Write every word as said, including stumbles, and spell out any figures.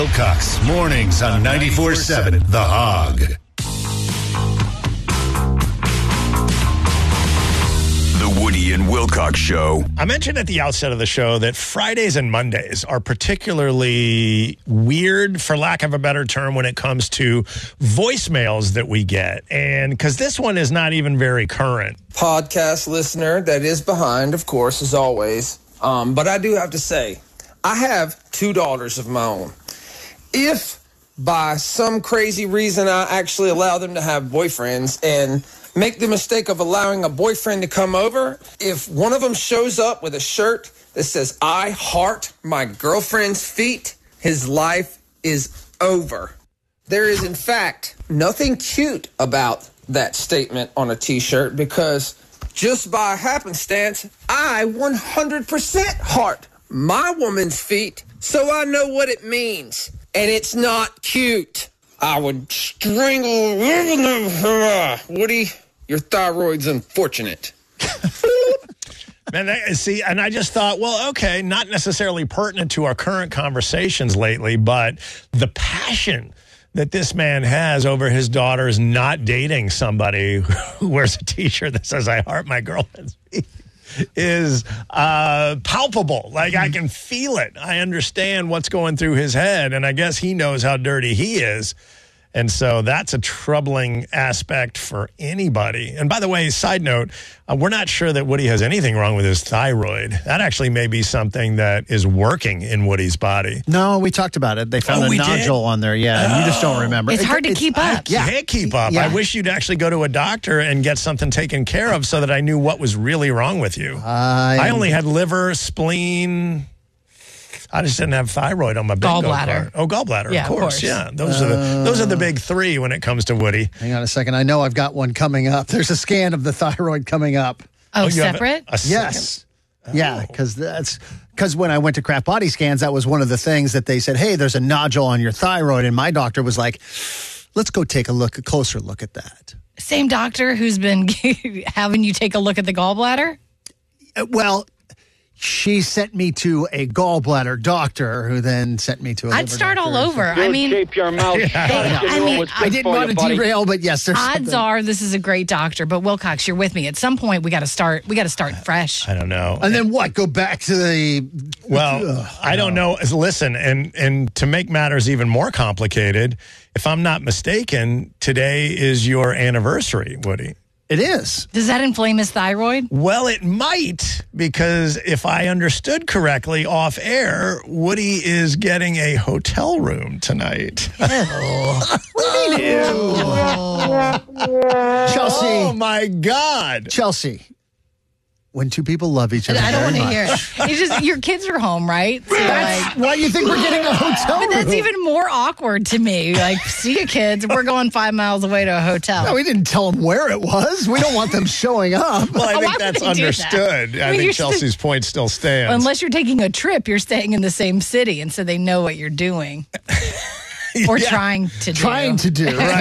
Wilcox, mornings on ninety-four seven The Hog. The Woody and Wilcox Show. I mentioned at the outset of the show that Fridays and Mondays are particularly weird, for lack of a better term, when it comes to voicemails that we get. And because this one is not even very current. Podcast listener that is behind, of course, as always. Um, but I do have to say, I have two daughters of my own. If by some crazy reason I actually allow them to have boyfriends and make the mistake of allowing a boyfriend to come over, if one of them shows up with a shirt that says, "I heart my girlfriend's feet," his life is over. There is, in fact, nothing cute about that statement on a t-shirt because just by happenstance, I one hundred percent heart my woman's feet, so I know what it means. And it's not cute. I would strangle Woody. Your thyroid's unfortunate. Man, that, see, and I just thought, well, okay, not necessarily pertinent to our current conversations lately, but the passion that this man has over his daughters not dating somebody who wears a t-shirt that says, "I heart my girlfriend's feet," is uh, palpable. Like, I can feel it. I understand what's going through his head, and I guess he knows how dirty he is. And so that's a troubling aspect for anybody. And by the way, side note, uh, we're not sure that Woody has anything wrong with his thyroid. That actually may be something that is working in Woody's body. No, we talked about it. They found Oh, a we nodule did? on there. Yeah, and you just don't remember. It's It- hard to it's- keep up. I can't keep up. Yeah. I wish you'd actually go to a doctor and get something taken care of so that I knew what was really wrong with you. I, I only had liver, spleen. I just didn't have thyroid on my bingo Gallbladder. card. Oh, gallbladder, Yeah, of of course. course. Yeah, those are the those are the big three when it comes to Woody. Hang on a second. I know I've got one coming up. There's a scan of the thyroid coming up. Oh, you have a- separate? a second? Yes. Yeah, because that's because when I went to Craft Body Scans, that was one of the things that they said, "Hey, there's a nodule on your thyroid," and my doctor was like, "Let's go take a look, a closer look at that." Same doctor who's been having you take a look at the gallbladder? Uh, Well, she sent me to a gallbladder doctor, who then sent me to a. I'd liver start all doctor. over. I mean, keep your mouth shut. I You know mean, what's I good didn't for want you, to buddy. derail, but yes, there's odds something. are this is a great doctor. But Wilcox, you're with me. At some point, we got to start. We got to start fresh. I don't know. And then what? Go back to the. Well, Ugh, I don't know. Listen, and and to make matters even more complicated, if I'm not mistaken, today is your anniversary, Woody. It is. Does that inflame his thyroid? Well, it might, because if I understood correctly off air, Woody is getting a hotel room tonight. Chelsea. Oh, my God. Chelsea. When two people love each other, I don't very want to much. hear it. You just your kids are home, right? So That's like, why you think we're getting a hotel but room. that's even more awkward to me. Like, see you kids, we're going five miles away to a hotel. No, we didn't tell them where it was. We don't want them showing up. Well, I Why think would that's they do that? understood. I I mean, you're think Chelsea's point still stands. Unless you're taking a trip, you're staying in the same city, and so they know what you're doing or Yeah. trying to do. Trying to do.